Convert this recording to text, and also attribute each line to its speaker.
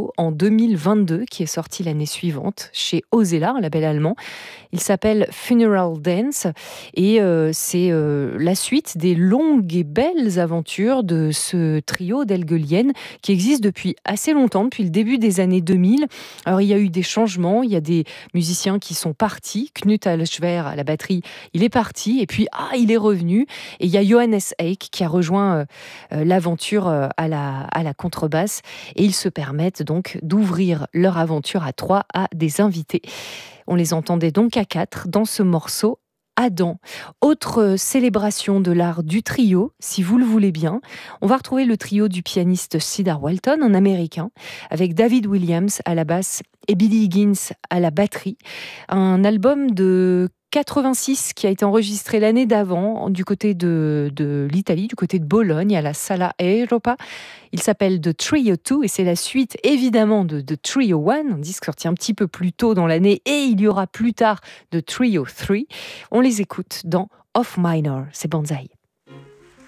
Speaker 1: morceau en 2022 qui est sorti l'année suivante chez Ozella, un label allemand. Il s'appelle Funeral Dance et c'est la suite des longues et belles aventures de ce trio d'Elgelienne qui existe depuis assez longtemps, depuis le début des années 2000. Alors il y a eu des changements, il y a des musiciens qui sont partis. Knut Alschwer à la batterie, il est parti et puis il est revenu. Et il y a Johannes Eik qui a rejoint l'aventure à la contrebasse et ils se permettent donc d'ouvrir leur aventure à trois à des invités. On les entendait donc à quatre dans ce morceau Adam. Autre célébration de l'art du trio, si vous le voulez bien. On va retrouver le trio du pianiste Cedar Walton, un Américain, avec David Williams à la basse et Billy Higgins à la batterie. Un album de 86 qui a été enregistré l'année d'avant du côté de l'Italie, du côté de Bologne, à la Sala Europa. Il s'appelle The Trio 2 et c'est la suite évidemment de The Trio 1, un disque sorti un petit peu plus tôt dans l'année, et il y aura plus tard The Trio 3. On les écoute dans Off Minor, c'est Banzai.